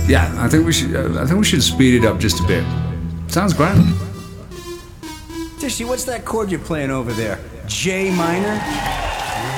Yeah, I think we should speed it up just a bit. Sounds grand. Tishy, what's that chord you're playing over there? J minor?